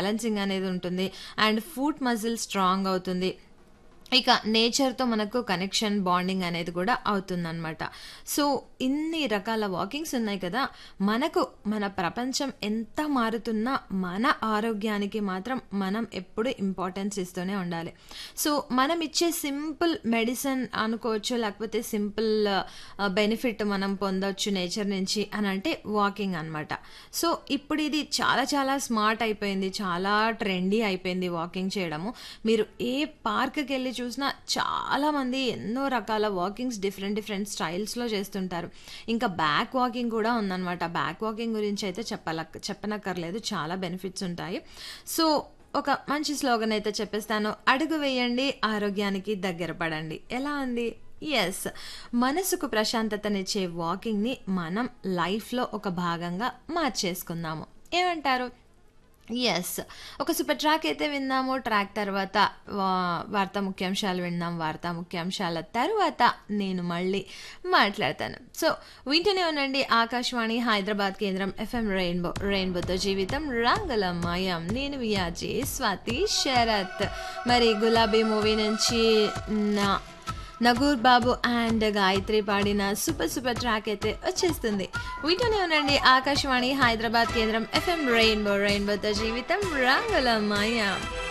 Balancing అనేది ఉంటుంది. And foot muscle strong అవుతుంది. ఇక నేచర్‌తో మనకు కనెక్షన్, బాండింగ్ అనేది కూడా అవుతుందనమాట. సో, ఇన్ని రకాల వాకింగ్స్ ఉన్నాయి కదా! మనకు మన ప్రపంచం ఎంత మారుతున్నా మన ఆరోగ్యానికి మాత్రం మనం ఎప్పుడు ఇంపార్టెన్స్ ఇస్తూనే ఉండాలి. సో, మనం ఇచ్చే సింపుల్ మెడిసిన్ అనుకోవచ్చు, లేకపోతే సింపుల్ బెనిఫిట్ మనం పొందొచ్చు నేచర్ నుంచి అనంటే వాకింగ్ అనమాట. సో, ఇప్పుడు ఇది చాలా చాలా స్మార్ట్ అయిపోయింది. చాలా ట్రెండీ అయిపోయింది వాకింగ్ చేయడము. మీరు ఏ పార్క్‌కెళ్ళి చూసినా చాలామంది ఎన్నో రకాల వాకింగ్స్ డిఫరెంట్ డిఫరెంట్ స్టైల్స్‌లో చేస్తుంటారు. ఇంకా బ్యాక్ వాకింగ్ కూడా ఉందనమాట. బ్యాక్ వాకింగ్ గురించి అయితే చెప్పనక్కర్లేదు. చాలా బెనిఫిట్స్ ఉంటాయి. సో, ఒక మంచి స్లోగన్ అయితే చెప్పేస్తాను. అడుగు వేయండి, ఆరోగ్యానికి దగ్గర పడండి. ఎలా ఉంది? యెస్. మనసుకు ప్రశాంతతనిచ్చే వాకింగ్‌ని మనం లైఫ్‌లో ఒక భాగంగా మార్చేసుకుందాము. ఏమంటారు? యెస్. ఒక సూపర్ ట్రాక్ అయితే విందాము. ట్రాక్ తర్వాత వార్తా ముఖ్యాంశాలు విందాం. వార్తా ముఖ్యాంశాల తరువాత నేను మళ్ళీ మాట్లాడతాను. సో, వింటూనే ఉండండి ఆకాశవాణి హైదరాబాద్ కేంద్రం ఎఫ్ఎం రెయిన్బో. రెయిన్బోతో జీవితం రంగులమయం. నేను మీ ఆర్‌జే స్వాతి శరత్. మరి 'గులాబీ' మూవీ నుంచి నా నగూర్ బాబు అండ్ గాయత్రి పాడిన సూపర్ సూపర్ ట్రాక్ అయితే వచ్చేస్తుంది. వింటూనే ఉండండి ఆకాశవాణి హైదరాబాద్ కేంద్రం ఎఫ్ఎం రెయిన్బో. రెయిన్బోతో జీవితం రంగులమయం.